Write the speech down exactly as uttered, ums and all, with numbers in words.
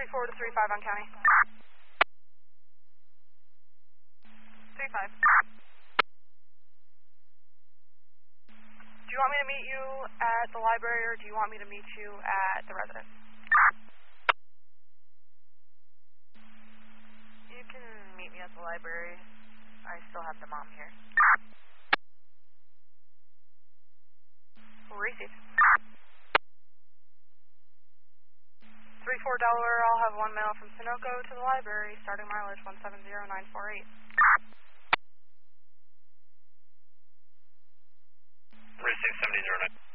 three four to three five on county. three five. Do you want me to meet you at the library or do you want me to meet you at the residence? You can meet me at the library. I still have the mom here. We'll receive. three four Delaware, I'll have one mail from Sunoco to the library, starting mileage one seven zero nine four eight. Receive seventy zero nine.